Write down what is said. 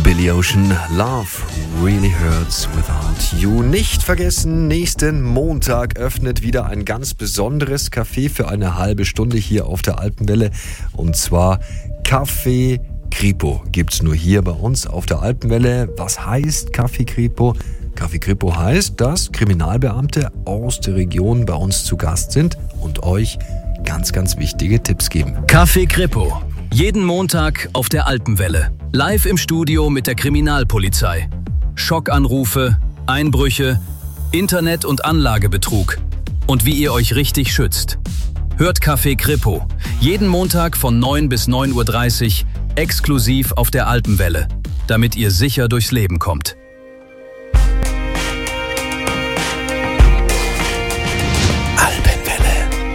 Billy Ocean, Love Really Hurts Without You. Nicht vergessen, nächsten Montag öffnet wieder ein ganz besonderes Café für eine halbe Stunde hier auf der Alpenwelle. Und zwar Café Kripo gibt's nur hier bei uns auf der Alpenwelle. Was heißt Café Kripo? Café Kripo heißt, dass Kriminalbeamte aus der Region bei uns zu Gast sind und euch ganz, ganz wichtige Tipps geben. Café Kripo. Jeden Montag auf der Alpenwelle. Live im Studio mit der Kriminalpolizei. Schockanrufe, Einbrüche, Internet- und Anlagebetrug. Und wie ihr euch richtig schützt. Hört Café Kripo. Jeden Montag von 9 bis 9:30 Uhr exklusiv auf der Alpenwelle. Damit ihr sicher durchs Leben kommt.